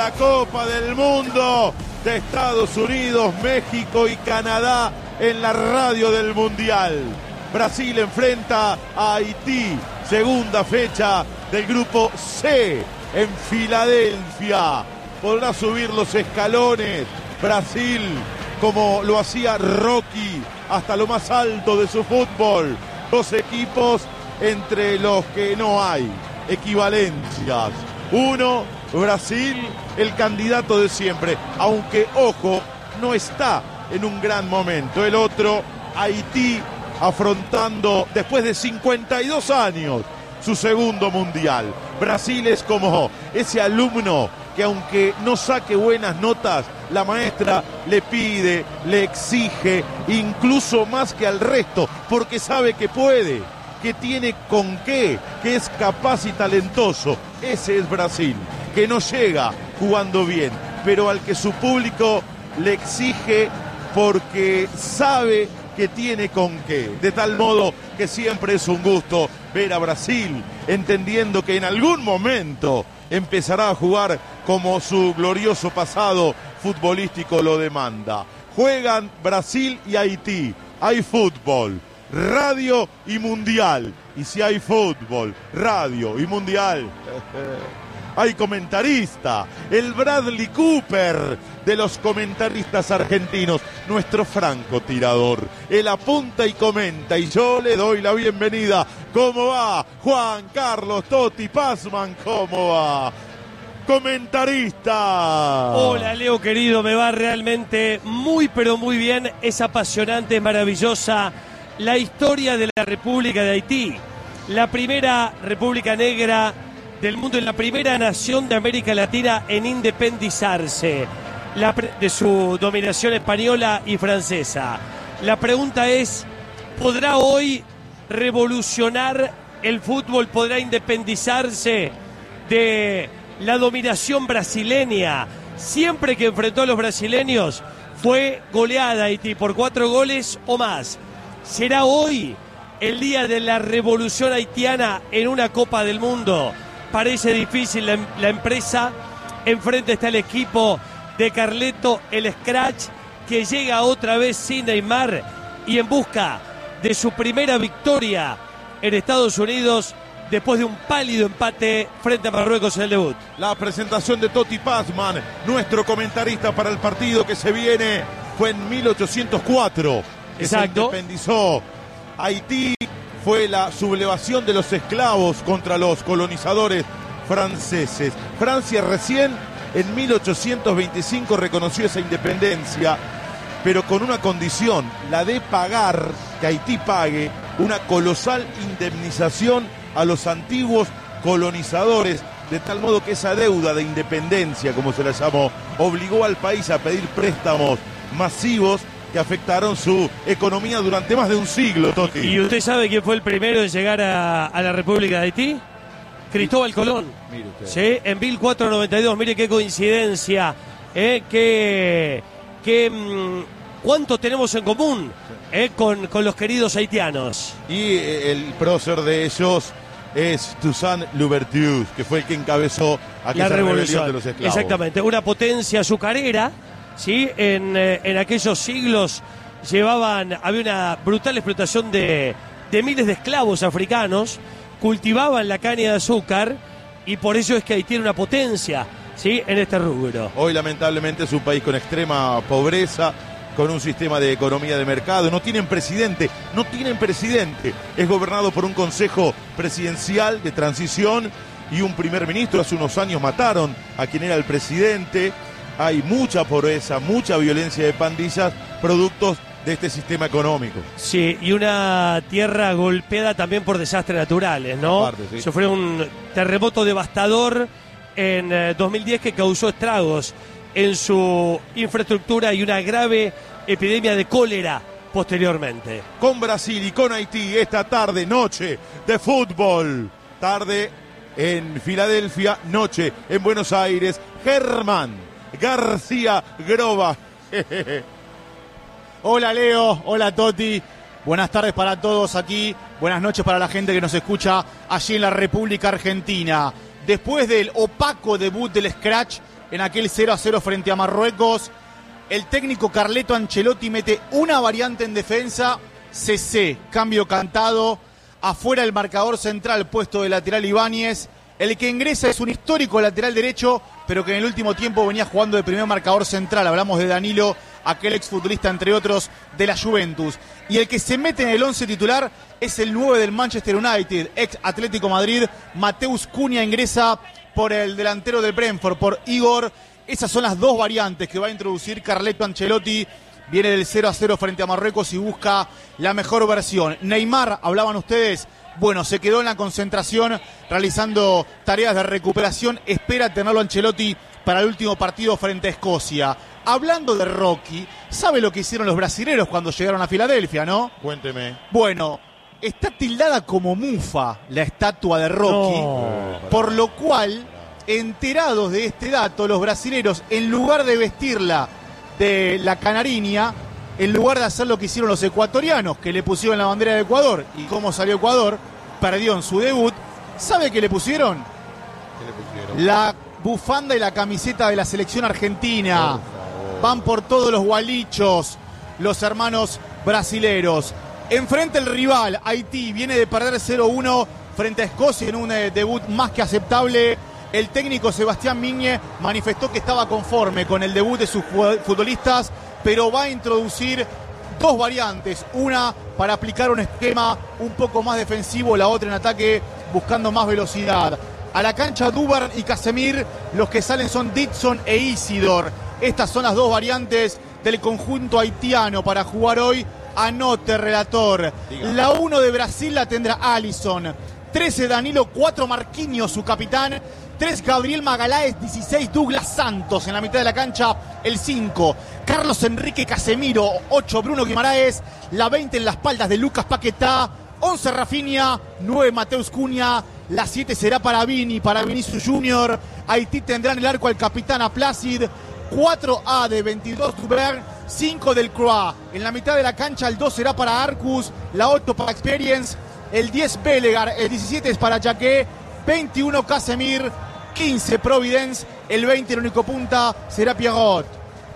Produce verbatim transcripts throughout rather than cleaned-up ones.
la Copa del Mundo de Estados Unidos, México y Canadá en la radio del Mundial. Brasil enfrenta a Haití, segunda fecha del grupo C en Filadelfia. Podrá subir los escalones Brasil como lo hacía Rocky hasta lo más alto de su fútbol. Dos equipos entre los que no hay equivalencias. Uno, Brasil, el candidato de siempre, aunque, ojo, no está en un gran momento. El otro, Haití, afrontando después de cincuenta y dos años su segundo mundial. Brasil es como ese alumno que, aunque no saque buenas notas, la maestra le pide, le exige, incluso más que al resto, porque sabe que puede, que tiene con qué, que es capaz y talentoso. Ese es Brasil, que no llega jugando bien, pero al que su público le exige porque sabe que tiene con qué. De tal modo que siempre es un gusto ver a Brasil, entendiendo que en algún momento empezará a jugar como su glorioso pasado futbolístico lo demanda. Juegan Brasil y Haití. Hay fútbol, radio y mundial. Y si hay fútbol, radio y mundial, hay comentarista, el Bradley Cooper de los comentaristas argentinos, nuestro francotirador. Él apunta y comenta y yo le doy la bienvenida. ¿Cómo va? Juan Carlos Totti Pazman, ¿cómo va? Comentarista. Hola Leo querido, me va realmente muy pero muy bien. Es apasionante, maravillosa la historia de la República de Haití, la primera república negra del mundo, en la primera nación de América Latina en independizarse la pre- de su dominación española y francesa. La pregunta es, ¿podrá hoy revolucionar el fútbol? ¿Podrá independizarse de la dominación brasileña? Siempre que enfrentó a los brasileños fue goleada Haití por cuatro goles o más. ¿Será hoy el día de la revolución haitiana en una Copa del Mundo? Parece difícil la, la empresa. Enfrente está el equipo de Carleto, el Scratch, que llega otra vez sin Neymar y en busca de su primera victoria en Estados Unidos después de un pálido empate frente a Marruecos en el debut. La presentación de Totti Pazman, nuestro comentarista para el partido que se viene, fue en mil ochocientos cuatro. Exacto. Se independizó Haití. Fue la sublevación de los esclavos contra los colonizadores franceses. Francia recién en mil ochocientos veinticinco reconoció esa independencia, pero con una condición, la de pagar, que Haití pague una colosal indemnización a los antiguos colonizadores, de tal modo que esa deuda de independencia, como se la llamó, obligó al país a pedir préstamos masivos que afectaron su economía durante más de un siglo, Totti. ¿Y usted sabe quién fue el primero en llegar a, a la República de Haití? Cristóbal Colón. Mire usted. Sí, en mil cuatrocientos noventa y dos. Mire qué coincidencia. ¿eh? Qué, qué, mmm, ¿Cuánto tenemos en común eh, con, con los queridos haitianos? Y el prócer de ellos es Toussaint Louverture, que fue el que encabezó aquella la revolución rebelión de los esclavos. Exactamente, una potencia azucarera. ¿Sí? En, eh, en aquellos siglos llevaban, había una brutal explotación de, de miles de esclavos africanos, cultivaban la caña de azúcar y por eso es que Haití tiene una potencia, ¿sí? En este rubro. Hoy lamentablemente es un país con extrema pobreza, con un sistema de economía de mercado, no tienen presidente, no tienen presidente, es gobernado por un consejo presidencial de transición y un primer ministro. Hace unos años mataron a quien era el presidente. Hay mucha pobreza, mucha violencia de pandillas, productos de este sistema económico. Sí, y una tierra golpeada también por desastres naturales, ¿no? Aparte, sí. Sufrió un terremoto devastador en eh, dos mil diez que causó estragos en su infraestructura y una grave epidemia de cólera posteriormente. Con Brasil y con Haití, esta tarde, noche de fútbol. Tarde en Filadelfia, noche en Buenos Aires. Germán García Groba. Hola Leo, hola Totti, buenas tardes para todos aquí, buenas noches para la gente que nos escucha allí en la República Argentina. Después del opaco debut del Scratch en aquel cero a cero frente a Marruecos. El técnico Carleto Ancelotti mete una variante en defensa, C C, cambio cantado, afuera el marcador central, puesto de lateral Ibáñez. El que ingresa es un histórico lateral derecho, pero que en el último tiempo venía jugando de primer marcador central. Hablamos de Danilo, aquel exfutbolista, entre otros, de la Juventus. Y el que se mete en el once titular es el nueve del Manchester United, ex Atlético Madrid. Mateus Cunha ingresa por el delantero del Brentford, por Igor. Esas son las dos variantes que va a introducir Carleto Ancelotti. Viene del cero a cero frente a Marruecos y busca la mejor versión. Neymar, hablaban ustedes, bueno, se quedó en la concentración realizando tareas de recuperación. Espera tenerlo Ancelotti para el último partido frente a Escocia. Hablando de Rocky, ¿sabe lo que hicieron los brasileros cuando llegaron a Filadelfia, no? Cuénteme. Bueno, está tildada como mufa la estatua de Rocky, No. por lo cual, enterados de este dato, los brasileros, en lugar de vestirla de la canariña, en lugar de hacer lo que hicieron los ecuatorianos, que le pusieron la bandera de Ecuador, y cómo salió Ecuador, perdió en su debut, ¿sabe qué le pusieron? ¿Qué le pusieron? La bufanda y la camiseta de la selección argentina. Van por todos los gualichos, los hermanos brasileros. Enfrente el rival, Haití, viene de perder cero uno frente a Escocia en un eh, debut más que aceptable. El técnico Sebastián Migne manifestó que estaba conforme con el debut de sus futbolistas, pero va a introducir dos variantes. Una para aplicar un esquema un poco más defensivo, la otra en ataque buscando más velocidad. A la cancha Dubar y Casemir, los que salen son Dixon e Isidor. Estas son las dos variantes del conjunto haitiano para jugar hoy. Anote, relator. Diga. La uno de Brasil la tendrá Alisson. trece Danilo, cuatro Marquinhos, su capitán. tres Gabriel Magaláes, dieciséis Douglas Santos. En la mitad de la cancha, el cinco Carlos Enrique Casemiro. ocho Bruno Guimaraes. La veinte en las espaldas de Lucas Paquetá. once Rafinha. nueve Mateus Cunha. La siete será para Vini, para Vinicius Junior. Haití tendrá en el arco al capitán a Placid. cuatro A de veintidós Dubert. cinco del Croix. En la mitad de la cancha el dos será para Arcus. La ocho para Experience. El diez Belegar. El diecisiete es para Jaqué. veintiuno Casemir. quince Providence. El veinte el único punta será Pierrot.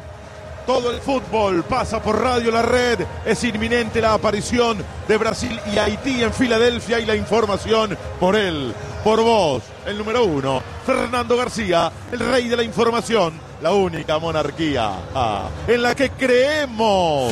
Todo el fútbol pasa por Radio La Red. Es inminente la aparición de Brasil y Haití en Filadelfia y la información por él, por vos, el número uno, Fernando García, el rey de la información, la única monarquía ah, en la que creemos.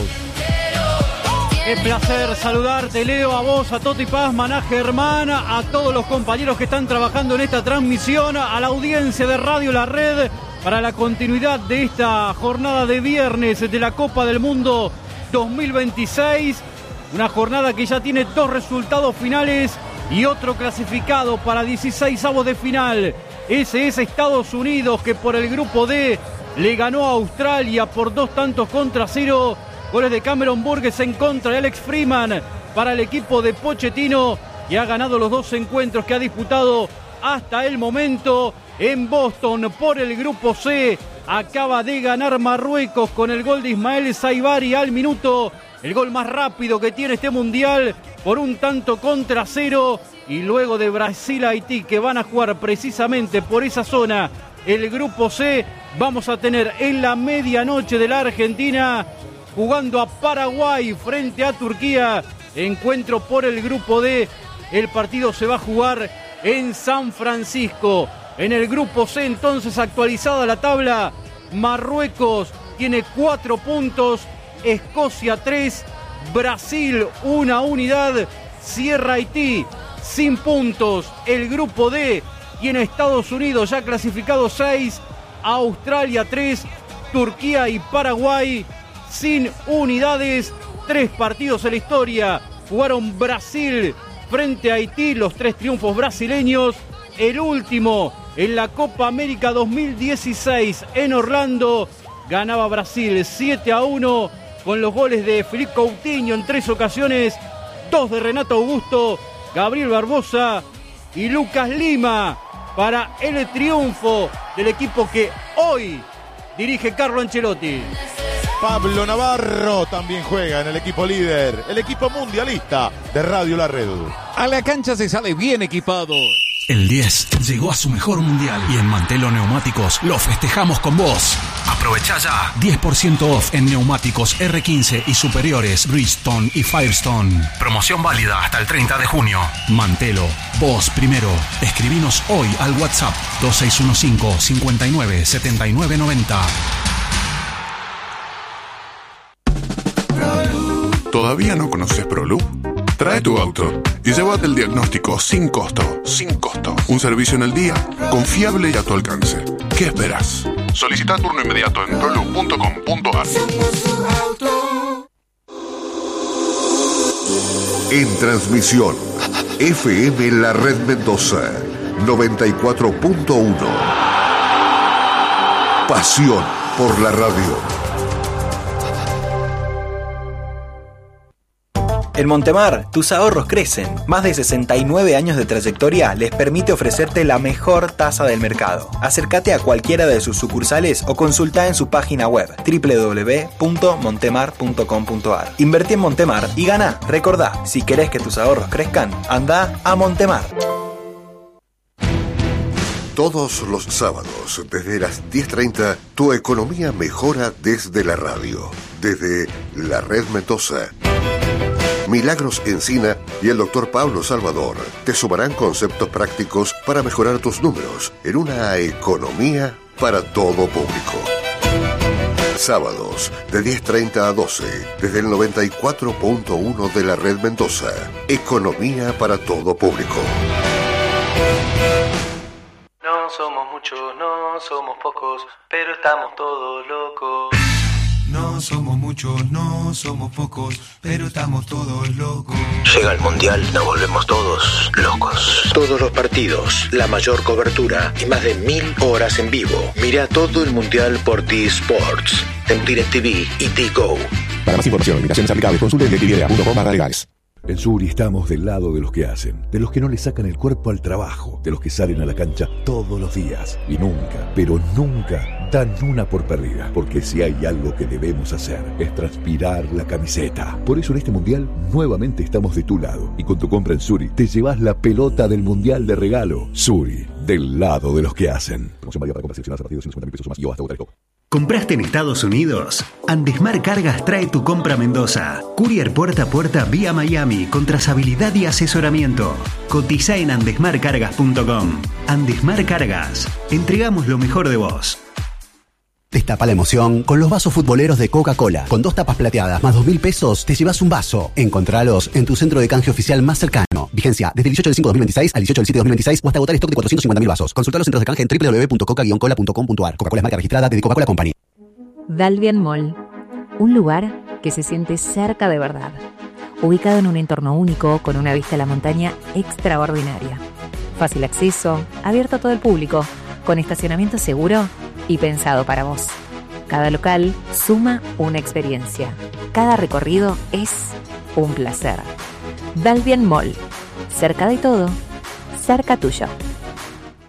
Qué placer saludarte, Leo, a vos, a Toti Pazman, a Germán, a todos los compañeros que están trabajando en esta transmisión, a la audiencia de Radio La Red, para la continuidad de esta jornada de viernes de la Copa del Mundo dos mil veintiséis. Una jornada que ya tiene dos resultados finales y otro clasificado para dieciseisavos de final. Ese es Estados Unidos, que por el grupo D le ganó a Australia por dos tantos contra cero. Goles de Cameron Burgess en contra de Alex Freeman para el equipo de Pochettino, y ha ganado los dos encuentros que ha disputado hasta el momento. En Boston, por el grupo C, acaba de ganar Marruecos con el gol de Ismael Saibari al minuto, el gol más rápido que tiene este mundial, por un tanto contra cero. Y luego de Brasil-Haití, que van a jugar precisamente por esa zona, el grupo C, vamos a tener en la medianoche de la Argentina jugando a Paraguay frente a Turquía. Encuentro por el grupo D. El partido se va a jugar en San Francisco. En el grupo C, entonces, actualizada la tabla, Marruecos tiene cuatro puntos, Escocia tres, Brasil una unidad, cierra Haití sin puntos. El grupo D tiene Estados Unidos ya clasificado seis, Australia tres, Turquía y Paraguay sin unidades. Tres partidos en la historia jugaron Brasil frente a Haití, los tres triunfos brasileños. El último en la Copa América dos mil dieciséis en Orlando, ganaba Brasil siete a uno con los goles de Filipe Coutinho en tres ocasiones, dos de Renato Augusto, Gabriel Barbosa y Lucas Lima para el triunfo del equipo que hoy dirige Carlo Ancelotti. Pablo Navarro también juega en el equipo líder, el equipo mundialista de Radio La Red. A la cancha se sale bien equipado. El diez llegó a su mejor mundial y en Mantelo Neumáticos lo festejamos con vos. Aprovecha ya. diez por ciento off en neumáticos R quince y superiores Bridgestone y Firestone. Promoción válida hasta el treinta de junio. Mantelo, vos primero. Escribinos hoy al WhatsApp dos seis uno cinco, cinco nueve, siete nueve nueve cero. ¿Todavía no conoces ProLoop? Trae tu auto y llévate el diagnóstico sin costo. Sin costo. Un servicio en el día, confiable y a tu alcance. ¿Qué esperas? Solicita turno inmediato en proloop punto com punto a r. En transmisión, F M La Red Mendoza, noventa y cuatro punto uno. Pasión por la radio. En Montemar, tus ahorros crecen. Más de sesenta y nueve años de trayectoria les permite ofrecerte la mejor tasa del mercado. Acércate a cualquiera de sus sucursales o consulta en su página web doble u doble u doble u punto montemar punto com punto a r. Invertí en Montemar y gana. Recordá, si querés que tus ahorros crezcan, anda a Montemar. Todos los sábados, desde las diez treinta, tu economía mejora desde la radio. Desde la Red Mendoza. Milagros Encina y el doctor Pablo Salvador te sumarán conceptos prácticos para mejorar tus números en una economía para todo público. Sábados de diez treinta a doce desde el noventa y cuatro punto uno de la Red Mendoza. Economía para todo público. No somos muchos, no somos pocos, pero estamos todos locos. No somos muchos, no somos pocos, pero estamos todos locos. Llega el Mundial, nos volvemos todos locos. Todos los partidos, la mayor cobertura y más de mil horas en vivo. Mira todo el Mundial por T-Sports, en DirecTV y T-Go. Para más información, limitaciones aplicables, consulte en directv punto com barra legales. En Suri estamos del lado de los que hacen, de los que no le sacan el cuerpo al trabajo, de los que salen a la cancha todos los días y nunca, pero nunca dan una por perdida, porque si hay algo que debemos hacer es transpirar la camiseta. Por eso en este Mundial nuevamente estamos de tu lado y con tu compra en Suri te llevas la pelota del Mundial de regalo. Suri, del lado de los que hacen. Promoción válida para compras seleccionadas a partir de ciento cincuenta mil pesos o más y o hasta votar el top. ¿Compraste en Estados Unidos? Andesmar Cargas trae tu compra a Mendoza. Courier puerta a puerta vía Miami con trazabilidad y asesoramiento. Cotiza en andesmar cargas punto com. Andesmar Cargas. Entregamos lo mejor de vos. Destapa la emoción con los vasos futboleros de Coca-Cola. Con dos tapas plateadas más dos mil pesos te llevas un vaso. Encontralos en tu centro de canje oficial más cercano. Vigencia desde el dieciocho del cinco de dos mil veintiséis al dieciocho del siete de dos mil veintiséis o hasta agotar stock de cuatrocientos cincuenta mil vasos. Consulta los centros de canje en doble u doble u doble u punto coca guion cola punto com punto a r. Coca-Cola es marca registrada de Coca-Cola Company. Dalvian Mall. Un lugar que se siente cerca de verdad. Ubicado en un entorno único con una vista a la montaña extraordinaria. Fácil acceso, abierto a todo el público, con estacionamiento seguro y pensado para vos. Cada local suma una experiencia. Cada recorrido es un placer. Dalvian Mall. Cerca de todo, cerca tuyo.